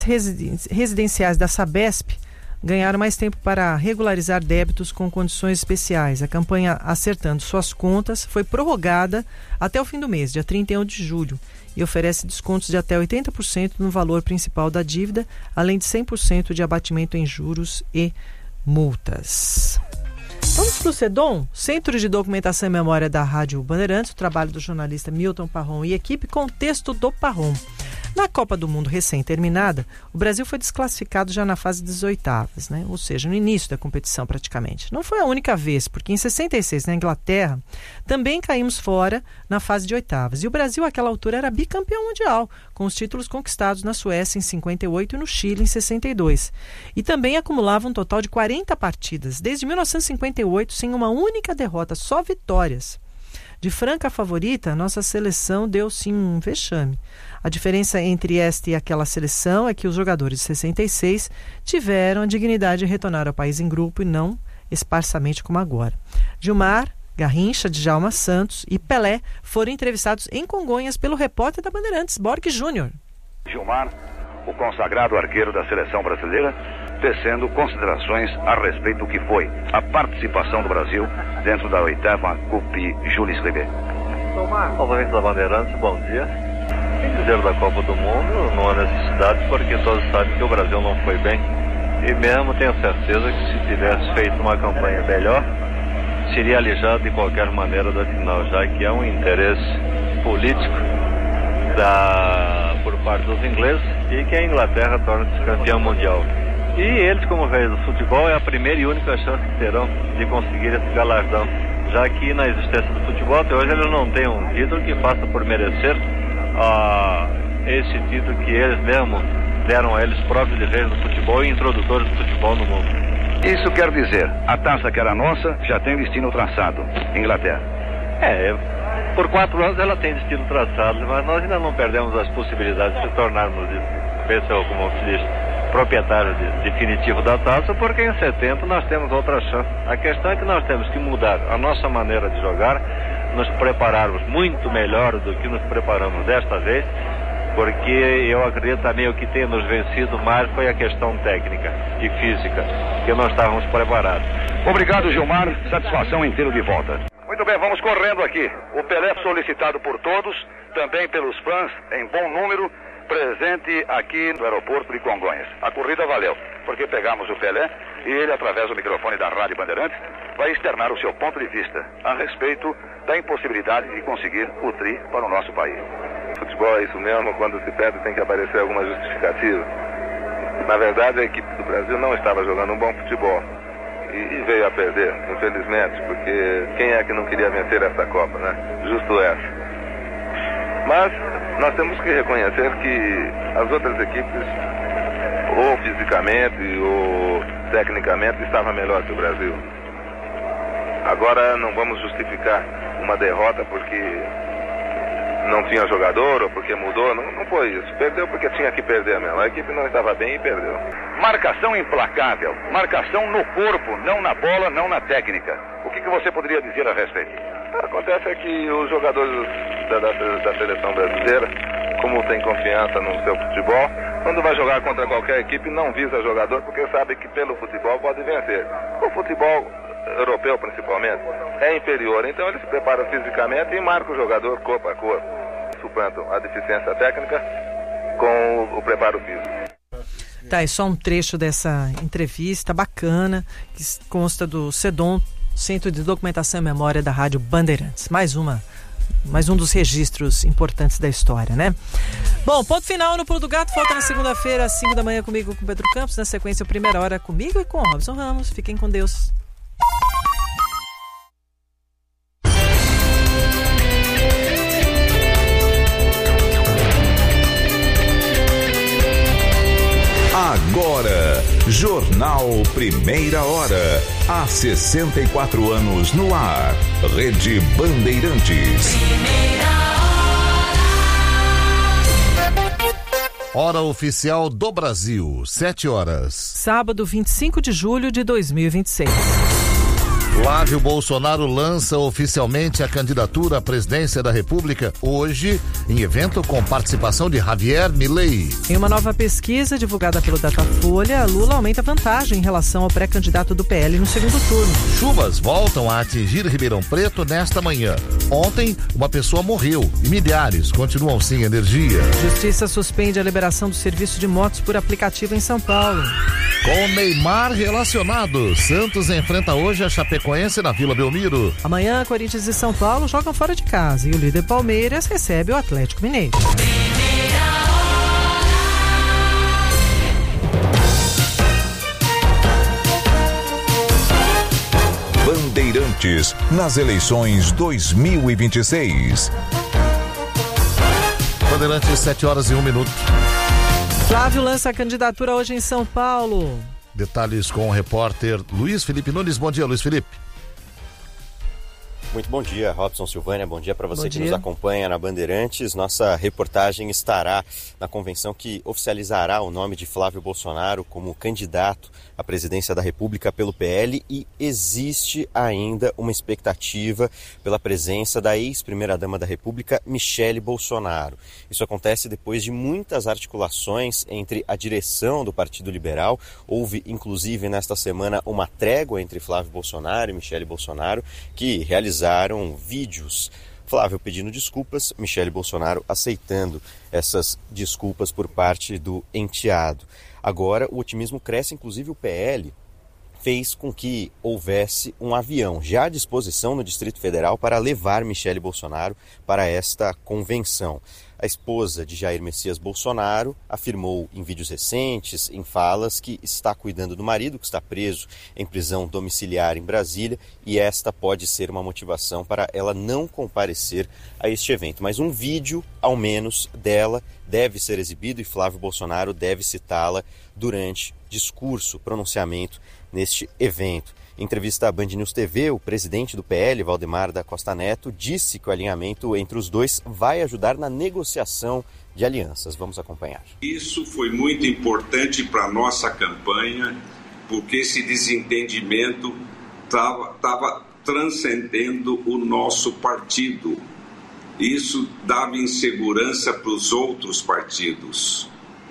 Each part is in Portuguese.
residenciais da Sabesp ganharam mais tempo para regularizar débitos com condições especiais. A campanha Acertando Suas Contas foi prorrogada até o fim do mês, dia 31 de julho, e oferece descontos de até 80% no valor principal da dívida, além de 100% de abatimento em juros e multas. Vamos para o CEDOM, Centro de Documentação e Memória da Rádio Bandeirantes, o trabalho do jornalista Milton Parron e equipe com o texto do Parron. Na Copa do Mundo recém-terminada, o Brasil foi desclassificado já na fase das oitavas, né? Ou seja, no início da competição praticamente. Não foi a única vez, porque em 66, na Inglaterra, também caímos fora na fase de oitavas. E o Brasil, àquela altura, era bicampeão mundial, com os títulos conquistados na Suécia em 58 e no Chile em 62. E também acumulava um total de 40 partidas, desde 1958, sem uma única derrota, só vitórias. De franca favorita, nossa seleção deu sim um vexame. A diferença entre esta e aquela seleção é que os jogadores de 66 tiveram a dignidade de retornar ao país em grupo e não esparsamente como agora. Gilmar, Garrincha, Djalma Santos e Pelé foram entrevistados em Congonhas pelo repórter da Bandeirantes, Borg Júnior. Gilmar, o consagrado arqueiro da seleção brasileira, tecendo considerações a respeito do que foi a participação do Brasil dentro da 8ª Coupe Jules Rimet. Novamente da Bandeirantes, bom dia. Em dizer da Copa do Mundo, não há necessidade, porque todos sabem que o Brasil não foi bem. E mesmo tenho certeza que se tivesse feito uma campanha melhor, seria alijado de qualquer maneira da final, já que há um interesse político por parte dos ingleses e que a Inglaterra torne-se campeã mundial. E eles, como reis do futebol, é a primeira e única chance que terão de conseguir esse galardão, já que na existência do futebol até hoje eles não têm um título que faça por merecer esse título que eles mesmos deram a eles próprios de reis do futebol e introdutores do futebol no mundo. Isso quer dizer, a taça que era nossa já tem destino traçado, Inglaterra. Por 4 anos ela tem destino traçado, mas nós ainda não perdemos as possibilidades de se tornarmos, como se diz, proprietário definitivo da taça, porque em 70 nós temos outra chance. A questão é que nós temos que mudar a nossa maneira de jogar, nos prepararmos muito melhor do que nos preparamos desta vez, porque eu acredito também o que tem nos vencido mais foi a questão técnica e física, que não estávamos preparados. Obrigado, Gilmar, satisfação em tê-lo de volta. Muito bem, vamos correndo aqui. O Pelé solicitado por todos, também pelos fãs, em bom número, presente aqui no aeroporto de Congonhas. A corrida valeu, porque pegamos o Pelé e ele, através do microfone da Rádio Bandeirantes, vai externar o seu ponto de vista a respeito da impossibilidade de conseguir o tri para o nosso país. Futebol é isso mesmo, quando se perde tem que aparecer alguma justificativa. Na verdade, a equipe do Brasil não estava jogando um bom futebol e veio a perder, infelizmente, porque quem é que não queria vencer essa Copa, né? Justo essa. Mas nós temos que reconhecer que as outras equipes, ou fisicamente ou tecnicamente, estavam melhor que o Brasil. Agora não vamos justificar uma derrota porque não tinha jogador ou porque mudou, não foi isso. Perdeu porque tinha que perder mesmo. A equipe não estava bem e perdeu. Marcação implacável, marcação no corpo, não na bola, não na técnica. O que você poderia dizer a respeito? Acontece é que os jogadores da seleção brasileira, como tem confiança no seu futebol, quando vai jogar contra qualquer equipe não visa jogador porque sabe que pelo futebol pode vencer. O futebol europeu principalmente é inferior, então ele se prepara fisicamente e marca o jogador corpo a corpo, suplantam a deficiência técnica com o preparo físico. Tá, é só um trecho dessa entrevista bacana que consta do CEDOM, Centro de Documentação e Memória da Rádio Bandeirantes. Mais um dos registros importantes da história, né? Bom, ponto final no Pulo do Gato. Volta na segunda-feira, às 5 da manhã, comigo, com Pedro Campos. Na sequência, a primeira hora comigo e com o Robson Ramos. Fiquem com Deus. Agora, Jornal Primeira Hora. Há 64 anos no ar. Rede Bandeirantes. Hora oficial do Brasil, 7 horas. Sábado, 25 de julho de 2026. Flávio Bolsonaro lança oficialmente a candidatura à presidência da República hoje, em evento com participação de Javier Milei. Em uma nova pesquisa divulgada pelo Datafolha, Lula aumenta vantagem em relação ao pré-candidato do PL no segundo turno. Chuvas voltam a atingir Ribeirão Preto nesta manhã. Ontem, uma pessoa morreu e milhares continuam sem energia. Justiça suspende a liberação do serviço de motos por aplicativo em São Paulo. Com Neymar relacionado, Santos enfrenta hoje a Chapecoense na Vila Belmiro. Amanhã, Corinthians e São Paulo jogam fora de casa e o líder Palmeiras recebe o Atlético Mineiro. Bandeirantes nas eleições 2026. Bandeirantes, 7h01. Flávio lança a candidatura hoje em São Paulo. Detalhes com o repórter Luiz Felipe Nunes. Bom dia, Luiz Felipe. Muito bom dia, Robson, Silvânia. Bom dia para você que nos acompanha na Bandeirantes. Nossa reportagem estará na convenção que oficializará o nome de Flávio Bolsonaro como candidato à presidência da República pelo PL e existe ainda uma expectativa pela presença da ex-primeira-dama da República, Michele Bolsonaro. Isso acontece depois de muitas articulações entre a direção do Partido Liberal. Houve, inclusive, nesta semana, uma trégua entre Flávio Bolsonaro e Michele Bolsonaro, que realizaram vídeos. Flávio pedindo desculpas, Michele Bolsonaro aceitando essas desculpas por parte do enteado. Agora o otimismo cresce, inclusive o PL fez com que houvesse um avião já à disposição no Distrito Federal para levar Michele Bolsonaro para esta convenção. A esposa de Jair Messias Bolsonaro afirmou em vídeos recentes, em falas, que está cuidando do marido, que está preso em prisão domiciliar em Brasília, e esta pode ser uma motivação para ela não comparecer a este evento. Mas um vídeo, ao menos, dela deve ser exibido e Flávio Bolsonaro deve citá-la durante discurso, pronunciamento neste evento. Em entrevista à Band News TV, o presidente do PL, Valdemar da Costa Neto, disse que o alinhamento entre os dois vai ajudar na negociação de alianças. Vamos acompanhar. Isso foi muito importante para a nossa campanha, porque esse desentendimento estava transcendendo o nosso partido. Isso dava insegurança para os outros partidos,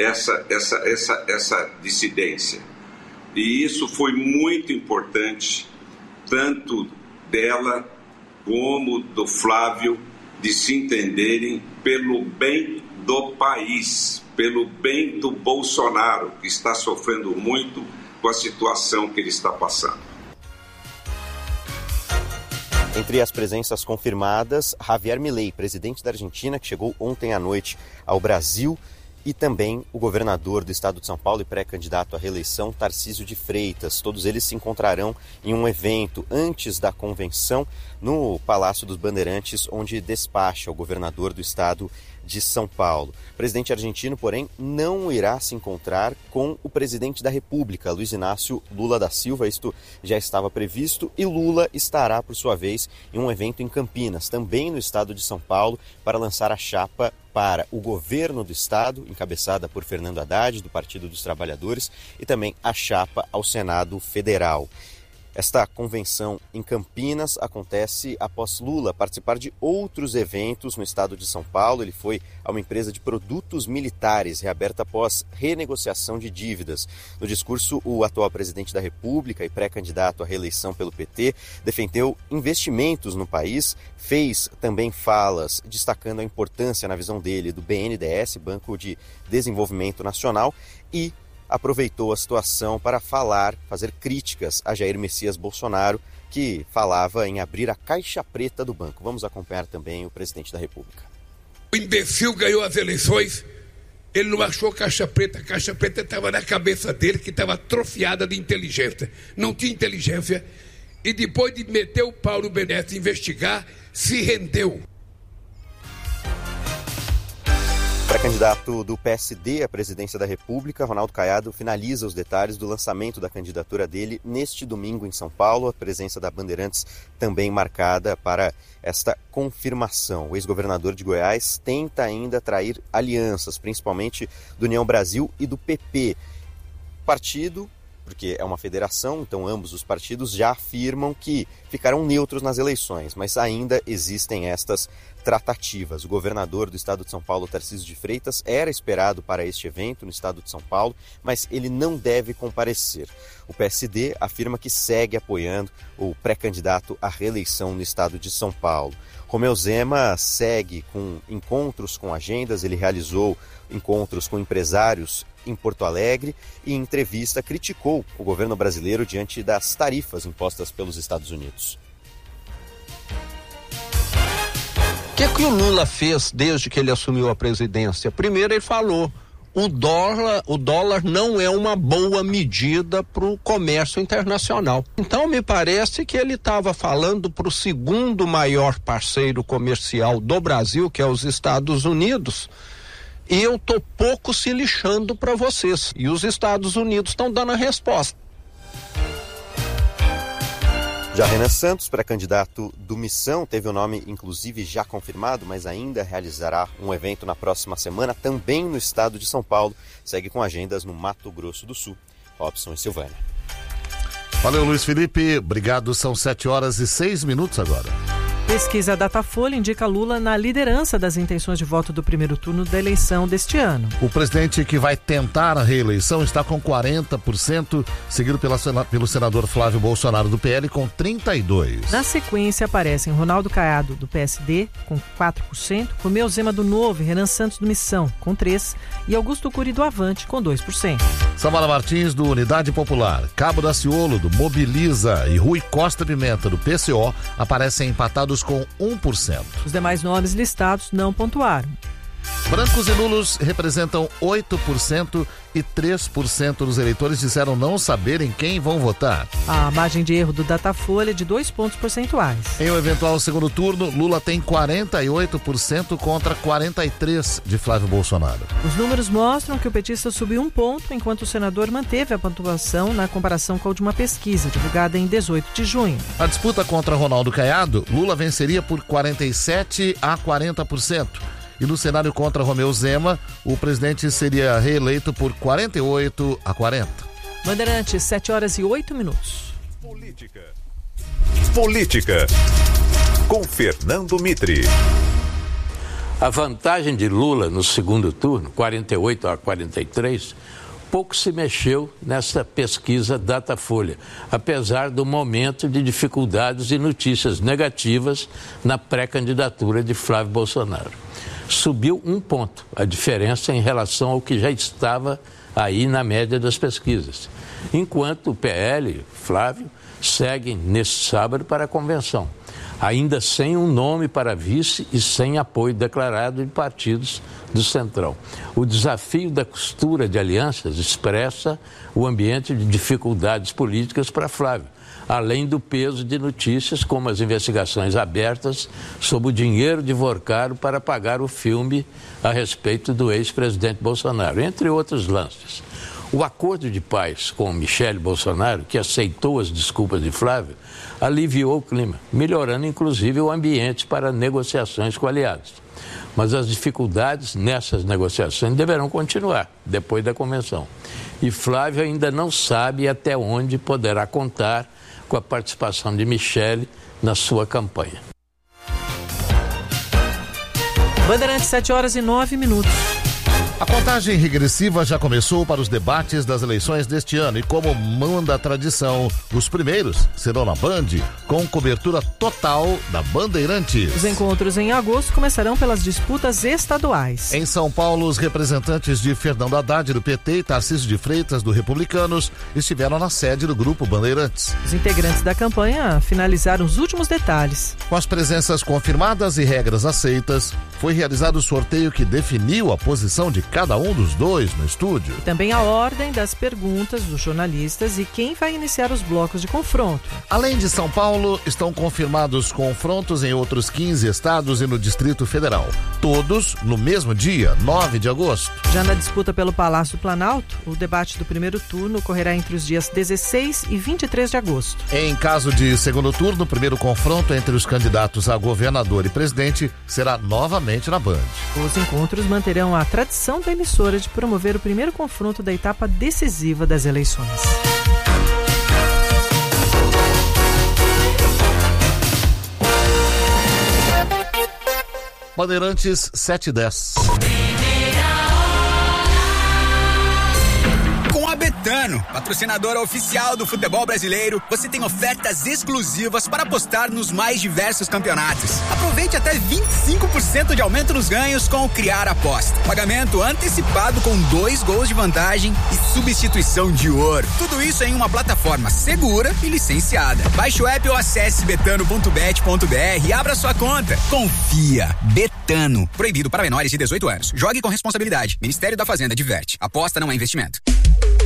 essa dissidência. E isso foi muito importante, tanto dela como do Flávio, de se entenderem pelo bem do país, pelo bem do Bolsonaro, que está sofrendo muito com a situação que ele está passando. Entre as presenças confirmadas, Javier Milei, presidente da Argentina, que chegou ontem à noite ao Brasil, e também o governador do estado de São Paulo e pré-candidato à reeleição, Tarcísio de Freitas. Todos eles se encontrarão em um evento antes da convenção no Palácio dos Bandeirantes, onde despacha o governador do estado de São Paulo. O presidente argentino, porém, não irá se encontrar com o presidente da República, Luiz Inácio Lula da Silva. Isto já estava previsto e Lula estará, por sua vez, em um evento em Campinas, também no estado de São Paulo, para lançar a chapa para o governo do estado, encabeçada por Fernando Haddad, do Partido dos Trabalhadores, e também a chapa ao Senado Federal. Esta convenção em Campinas acontece após Lula participar de outros eventos no estado de São Paulo. Ele foi a uma empresa de produtos militares reaberta após renegociação de dívidas. No discurso, o atual presidente da República e pré-candidato à reeleição pelo PT defendeu investimentos no país, fez também falas destacando a importância, na visão dele, do BNDES, Banco de Desenvolvimento Nacional, e aproveitou a situação para fazer críticas a Jair Messias Bolsonaro, que falava em abrir a caixa preta do banco. Vamos acompanhar também o presidente da República. O imbecil ganhou as eleições, ele não achou caixa preta. A caixa preta estava na cabeça dele, que estava atrofiada de inteligência. Não tinha inteligência e depois de meter o pau no BNDES e investigar, se rendeu. Pré-candidato do PSD à presidência da República, Ronaldo Caiado, finaliza os detalhes do lançamento da candidatura dele neste domingo em São Paulo. A presença da Bandeirantes também marcada para esta confirmação. O ex-governador de Goiás tenta ainda atrair alianças, principalmente do União Brasil e do PP. O partido porque é uma federação, então ambos os partidos já afirmam que ficarão neutros nas eleições, mas ainda existem estas tratativas. O governador do estado de São Paulo, Tarcísio de Freitas, era esperado para este evento no estado de São Paulo, mas ele não deve comparecer. O PSD afirma que segue apoiando o pré-candidato à reeleição no estado de São Paulo. Romeu Zema segue com encontros com agendas, ele realizou encontros com empresários em Porto Alegre e, em entrevista, criticou o governo brasileiro diante das tarifas impostas pelos Estados Unidos. O que o Lula fez desde que ele assumiu a presidência? Primeiro, ele falou: o dólar não é uma boa medida para o comércio internacional. Então, me parece que ele estava falando para o segundo maior parceiro comercial do Brasil, que é os Estados Unidos, e eu tô pouco se lixando para vocês. E os Estados Unidos estão dando a resposta. Já Renan Santos, pré-candidato do Missão, teve o nome inclusive já confirmado, mas ainda realizará um evento na próxima semana, também no estado de São Paulo. Segue com agendas no Mato Grosso do Sul. Robson e Silvânia. Valeu, Luiz Felipe. Obrigado. São 7h06 agora. Pesquisa Datafolha indica Lula na liderança das intenções de voto do primeiro turno da eleição deste ano. O presidente que vai tentar a reeleição está com 40%, seguido pelo senador Flávio Bolsonaro do PL com 32%. Na sequência aparecem Ronaldo Caiado do PSD com 4%, Romeu Zema do Novo e Renan Santos do Missão com 3% e Augusto Cury do Avante com 2%. Samara Martins do Unidade Popular, Cabo Daciolo do Mobiliza e Rui Costa Pimenta do PCO aparecem empatados com 1%. Os demais nomes listados não pontuaram. Brancos e nulos representam 8% e 3% dos eleitores disseram não saberem quem vão votar. A margem de erro do Datafolha é de 2 pontos percentuais. Em um eventual segundo turno, Lula tem 48% contra 43% de Flávio Bolsonaro. Os números mostram que o petista subiu 1 ponto, enquanto o senador manteve a pontuação na comparação com a última pesquisa, divulgada em 18 de junho. A disputa contra Ronaldo Caiado, Lula venceria por 47% a 40%. E no cenário contra Romeu Zema, o presidente seria reeleito por 48% a 40%. Bandeirantes, 7h08. Política. Com Fernando Mitre. A vantagem de Lula no segundo turno, 48% a 43%, pouco se mexeu nessa pesquisa Datafolha, apesar do momento de dificuldades e notícias negativas na pré-candidatura de Flávio Bolsonaro. Subiu 1 ponto, a diferença em relação ao que já estava aí na média das pesquisas. Enquanto o PL, Flávio, segue nesse sábado para a convenção, ainda sem um nome para vice e sem apoio declarado de partidos do Centrão. O desafio da costura de alianças expressa o ambiente de dificuldades políticas para Flávio, além do peso de notícias como as investigações abertas sobre o dinheiro de Vorcaro para pagar o filme a respeito do ex-presidente Bolsonaro, entre outros lances. O acordo de paz com Michele Bolsonaro, que aceitou as desculpas de Flávio, aliviou o clima, melhorando inclusive o ambiente para negociações com aliados. Mas as dificuldades nessas negociações deverão continuar depois da convenção. E Flávio ainda não sabe até onde poderá contar com a participação de Michele na sua campanha. Bandeirantes, 7h09. A contagem regressiva já começou para os debates das eleições deste ano e, como manda a tradição, os primeiros serão na Band, com cobertura total da Bandeirantes. Os encontros em agosto começarão pelas disputas estaduais. Em São Paulo, os representantes de Fernando Haddad do PT e Tarcísio de Freitas do Republicanos estiveram na sede do Grupo Bandeirantes. Os integrantes da campanha finalizaram os últimos detalhes. Com as presenças confirmadas e regras aceitas, foi realizado o sorteio que definiu a posição de cada um dos dois no estúdio. E também a ordem das perguntas dos jornalistas e quem vai iniciar os blocos de confronto. Além de São Paulo, estão confirmados confrontos em outros 15 estados e no Distrito Federal. Todos no mesmo dia, 9 de agosto. Já na disputa pelo Palácio do Planalto, o debate do primeiro turno ocorrerá entre os dias 16 e 23 de agosto. Em caso de segundo turno, o primeiro confronto entre os candidatos a governador e presidente será novamente na Band. Os encontros manterão a tradição da emissora de promover o primeiro confronto da etapa decisiva das eleições. Bandeirantes 7:10. Com a Betano, patrocinadora oficial do futebol brasileiro, você tem ofertas exclusivas para apostar nos mais diversos campeonatos. Aproveite até 25% de aumento nos ganhos com o Criar Aposta. Pagamento antecipado com 2 gols de vantagem e substituição de ouro. Tudo isso em uma plataforma segura e licenciada. Baixe o app ou acesse betano.bet.br e abra sua conta. Confia. Betano. Proibido para menores de 18 anos. Jogue com responsabilidade. Ministério da Fazenda diverte. Aposta não é investimento.